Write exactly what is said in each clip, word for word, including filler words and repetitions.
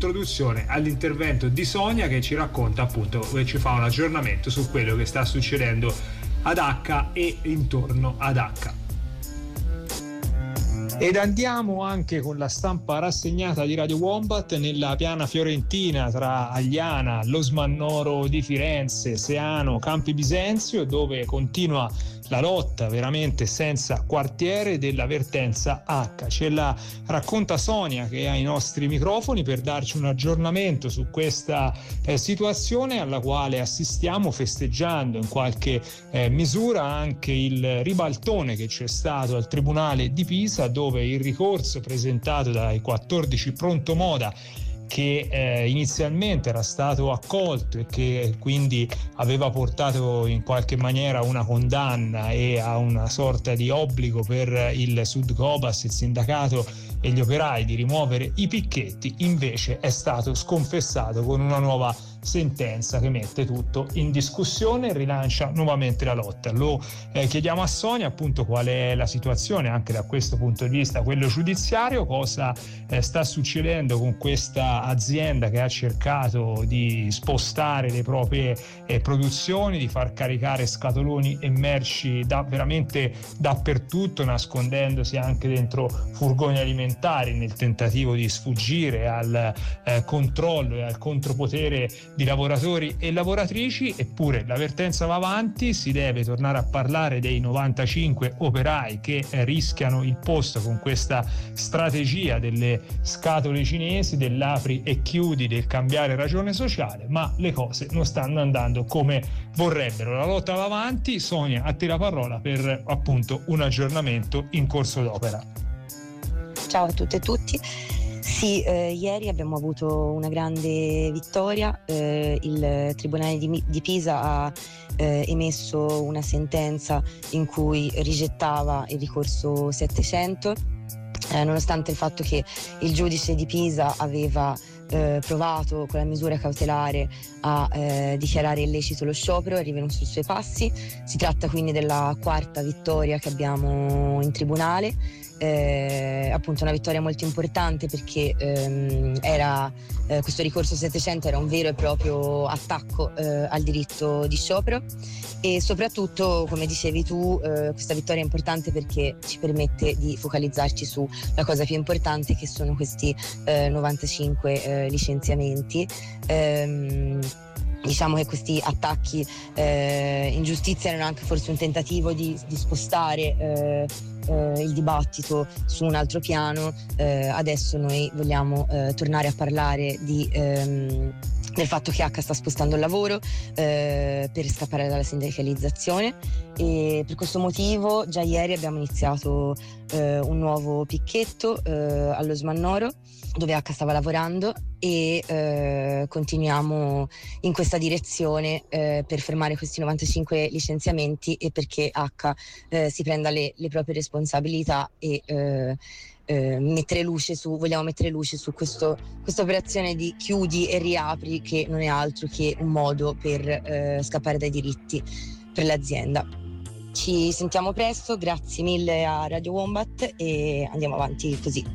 introduzione all'intervento di Sonia, che ci racconta appunto, che ci fa un aggiornamento su quello che sta succedendo ad H e intorno ad H. Ed andiamo anche con la stampa rassegnata di Radio Wombat nella piana fiorentina tra Agliana, Lo Smannoro di Firenze, Seano, Campi Bisenzio, dove continua la lotta veramente senza quartiere della vertenza H. Ce la racconta Sonia, che è ai nostri microfoni, per darci un aggiornamento su questa eh, situazione alla quale assistiamo, festeggiando in qualche eh, misura anche il ribaltone che c'è stato al Tribunale di Pisa, dove il ricorso presentato dai quattordici pronto moda, che eh, inizialmente era stato accolto e che quindi aveva portato in qualche maniera una condanna e a una sorta di obbligo per il Sudcobas, il sindacato e gli operai di rimuovere i picchetti, invece è stato sconfessato con una nuova sentenza che mette tutto in discussione e rilancia nuovamente la lotta. Lo eh, chiediamo a Sonia appunto qual è la situazione anche da questo punto di vista, quello giudiziario, cosa eh, sta succedendo con questa azienda che ha cercato di spostare le proprie eh, produzioni, di far caricare scatoloni e merci da veramente dappertutto, nascondendosi anche dentro furgoni alimentari nel tentativo di sfuggire al eh, controllo e al contropotere di lavoratori e lavoratrici. Eppure l'avvertenza va avanti, si deve tornare a parlare dei novantacinque operai che eh, rischiano il posto con questa strategia delle scatole cinesi, dell'apri e chiudi, del cambiare ragione sociale, ma le cose non stanno andando come vorrebbero. La lotta va avanti. Sonia, a te la parola per appunto un aggiornamento in corso d'opera. Ciao a tutte e tutti. Sì, eh, ieri abbiamo avuto una grande vittoria, eh, il Tribunale di, di Pisa ha eh, emesso una sentenza in cui rigettava il ricorso settecento, eh, nonostante il fatto che il giudice di Pisa aveva eh, provato con la misura cautelare a eh, dichiarare illecito lo sciopero, è rivenuto sui suoi passi. Si tratta quindi della quarta vittoria che abbiamo in tribunale. Eh, appunto una vittoria molto importante perché ehm, era, eh, questo ricorso settecento era un vero e proprio attacco eh, al diritto di sciopero, e soprattutto, come dicevi tu, eh, questa vittoria è importante perché ci permette di focalizzarci sulla cosa più importante, che sono questi eh, novantacinque eh, licenziamenti. Ehm, Diciamo che questi attacchi eh, in giustizia erano anche forse un tentativo di, di spostare eh, eh, il dibattito su un altro piano. Eh, adesso noi vogliamo eh, tornare a parlare di, ehm, del fatto che H sta spostando il lavoro eh, per scappare dalla sindacalizzazione, e per questo motivo già ieri abbiamo iniziato eh, un nuovo picchetto eh, allo Smannoro, dove H stava lavorando, e eh, continuiamo in questa direzione eh, per fermare questi novantacinque licenziamenti e perché H eh, si prenda le, le proprie responsabilità e eh, eh, mettere luce su, vogliamo mettere luce su questo, questa operazione di chiudi e riapri, che non è altro che un modo per eh, scappare dai diritti per l'azienda. Ci sentiamo presto, grazie mille a Radio Wombat e andiamo avanti così.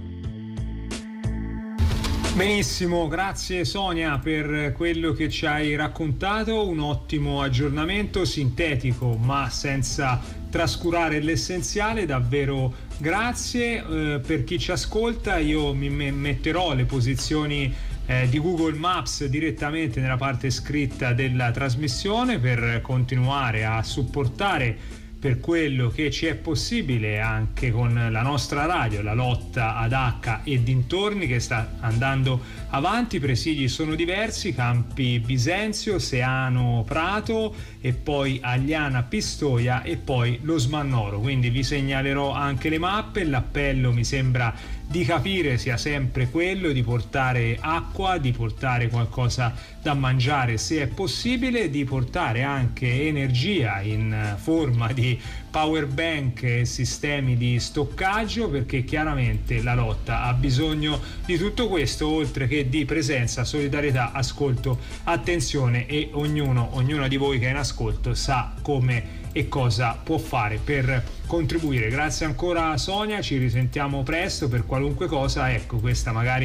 Benissimo, grazie Sonia per quello che ci hai raccontato, un ottimo aggiornamento sintetico ma senza trascurare l'essenziale, davvero grazie. Eh, per chi ci ascolta, io mi metterò le posizioni eh, di Google Maps direttamente nella parte scritta della trasmissione per continuare a supportare per quello che ci è possibile anche con la nostra radio la lotta ad H e dintorni, che sta andando avanti. I presidi sono diversi: Campi Bisenzio, Seano, Prato, e poi Agliana, Pistoia e poi Lo Smannoro, quindi vi segnalerò anche le mappe. L'appello mi sembra di capire sia sempre quello di portare acqua, di portare qualcosa da mangiare se è possibile, di portare anche energia in forma di power bank e sistemi di stoccaggio, perché chiaramente la lotta ha bisogno di tutto questo, oltre che di presenza, solidarietà, ascolto, attenzione, e ognuno, ognuna di voi che è in ascolto sa come e cosa può fare per contribuire. Grazie ancora Sonia, ci risentiamo presto per qualunque cosa. Ecco, questa magari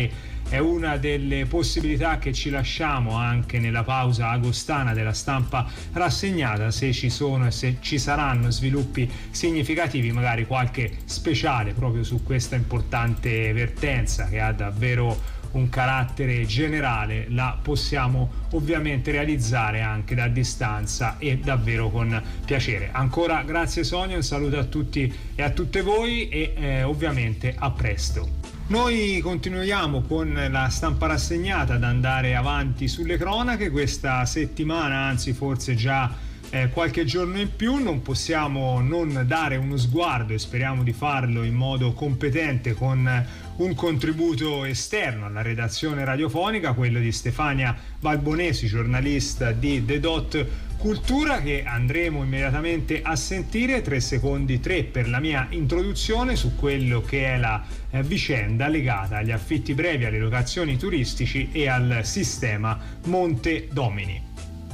è una delle possibilità che ci lasciamo anche nella pausa agostana della stampa rassegnata. Se ci sono e se ci saranno sviluppi significativi, magari qualche speciale proprio su questa importante vertenza che ha davvero un carattere generale, la possiamo ovviamente realizzare anche da distanza e davvero con piacere. Ancora grazie Sonia, un saluto a tutti e a tutte voi e eh, ovviamente a presto. Noi continuiamo con la stampa rassegnata ad andare avanti sulle cronache questa settimana, anzi forse già Eh, qualche giorno in più. Non possiamo non dare uno sguardo, e speriamo di farlo in modo competente, con un contributo esterno alla redazione radiofonica, quello di Stefania Balbonesi, giornalista di The Dot Cultura, che andremo immediatamente a sentire. Tre secondi tre per la mia introduzione su quello che è la eh, vicenda legata agli affitti brevi, alle locazioni turistici e al sistema Monte Domini.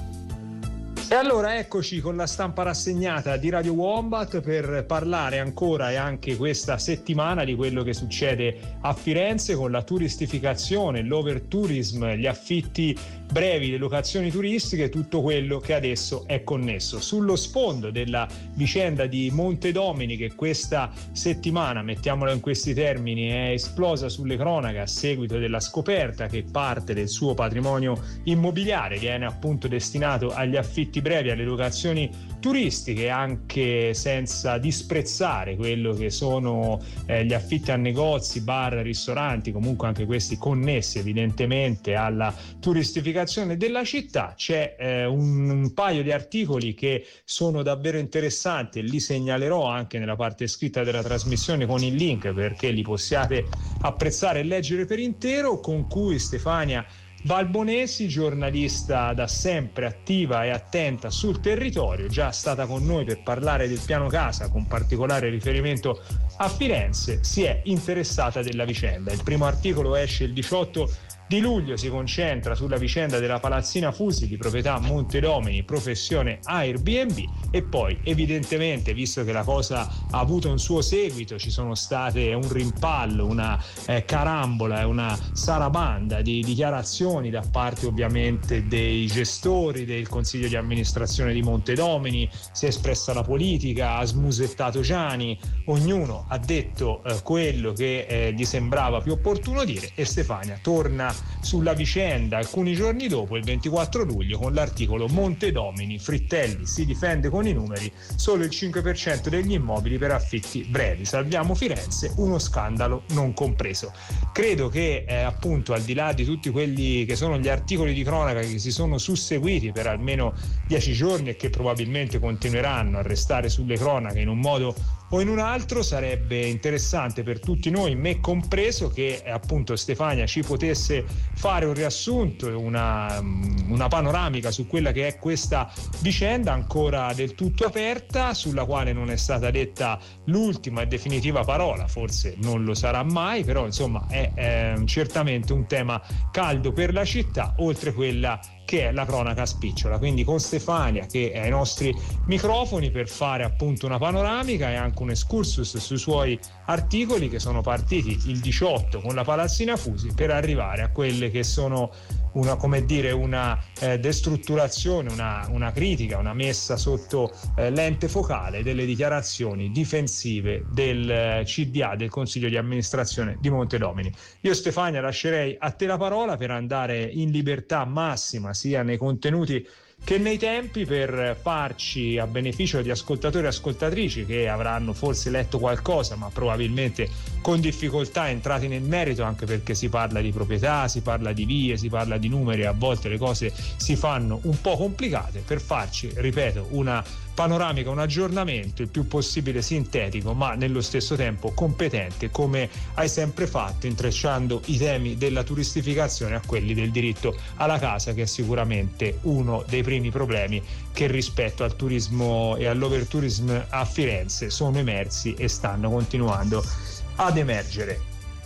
E allora eccoci con la stampa rassegnata di Radio Wombat per parlare ancora e anche questa settimana di quello che succede a Firenze con la turistificazione, l'overtourism, gli affitti brevi, le locazioni turistiche, tutto quello che adesso è connesso. Sullo sfondo della vicenda di Monte Domini, che questa settimana, mettiamola in questi termini, è esplosa sulle cronache a seguito della scoperta che parte del suo patrimonio immobiliare viene appunto destinato agli affitti brevi, alle locazioni turistiche, anche senza disprezzare quello che sono eh, gli affitti a negozi, bar, ristoranti, comunque anche questi connessi evidentemente alla turistificazione della città. C'è eh, un, un paio di articoli che sono davvero interessanti e li segnalerò anche nella parte scritta della trasmissione con il link perché li possiate apprezzare e leggere per intero, con cui Stefania Balbonesi, giornalista da sempre attiva e attenta sul territorio, già stata con noi per parlare del piano casa con particolare riferimento a Firenze, si è interessata della vicenda. Il primo articolo esce il diciotto di luglio, si concentra sulla vicenda della palazzina Fusi di proprietà Monte Domini, professione Airbnb, e poi evidentemente, visto che la cosa ha avuto un suo seguito, ci sono state un rimpallo, una eh, carambola e una sarabanda di dichiarazioni da parte ovviamente dei gestori del consiglio di amministrazione di Monte Domini. Si è espressa la politica, ha smusettato Gianni, ognuno ha detto eh, quello che eh, gli sembrava più opportuno dire, e Stefania torna sulla vicenda alcuni giorni dopo, il ventiquattro luglio, con l'articolo Monte Domini, Frittelli si difende con i numeri, solo il cinque per cento degli immobili per affitti brevi, salviamo Firenze, uno scandalo non compreso. Credo che eh, appunto al di là di tutti quelli che sono gli articoli di cronaca che si sono susseguiti per almeno dieci giorni e che probabilmente continueranno a restare sulle cronache in un modo o in un altro, sarebbe interessante per tutti noi, me compreso, che eh, appunto Stefania ci potesse fare un riassunto, una, una panoramica su quella che è questa vicenda ancora del tutto aperta, sulla quale non è stata detta l'ultima e definitiva parola, forse non lo sarà mai, però insomma è eh, certamente un tema caldo per la città, oltre quella che è la cronaca spicciola. Quindi con Stefania che è ai nostri microfoni per fare appunto una panoramica e anche un excursus sui suoi articoli che sono partiti il diciotto con la palazzina Fusi per arrivare a quelle che sono una, come dire, una eh, destrutturazione, una, una critica, una messa sotto eh, lente focale delle dichiarazioni difensive del eh, C D A, del Consiglio di amministrazione di Monte Domini. Io Stefania lascerei a te la parola per andare in libertà massima sia nei contenuti che nei tempi, per farci, a beneficio di ascoltatori e ascoltatrici che avranno forse letto qualcosa ma probabilmente con difficoltà entrati nel merito, anche perché si parla di proprietà, si parla di vie, si parla di numeri, a volte le cose si fanno un po' complicate, per farci, ripeto, una panoramica, un aggiornamento il più possibile sintetico ma nello stesso tempo competente, come hai sempre fatto, intrecciando i temi della turistificazione a quelli del diritto alla casa, che è sicuramente uno dei primi problemi che rispetto al turismo e all'overtourism a Firenze sono emersi e stanno continuando ad emergere.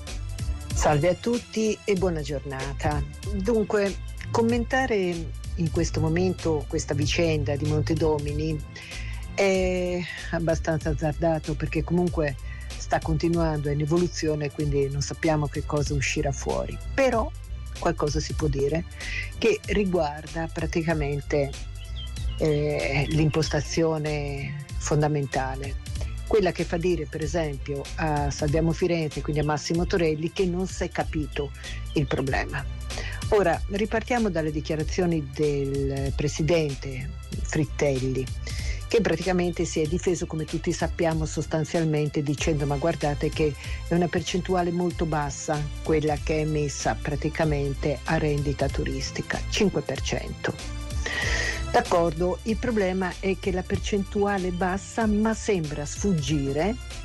Salve a tutti e buona giornata. Dunque, commentare in questo momento questa vicenda di Monte Domini è abbastanza azzardato, perché comunque sta continuando, è in evoluzione, quindi non sappiamo che cosa uscirà fuori, però qualcosa si può dire che riguarda praticamente eh, l'impostazione fondamentale, quella che fa dire per esempio a Salviamo Firenze, quindi a Massimo Torelli, che non si è capito il problema. Ora ripartiamo dalle dichiarazioni del presidente Frittelli, che praticamente si è difeso, come tutti sappiamo, sostanzialmente dicendo: ma guardate che è una percentuale molto bassa quella che è messa praticamente a rendita turistica, cinque per cento. D'accordo, il problema è che la percentuale è bassa, ma sembra sfuggire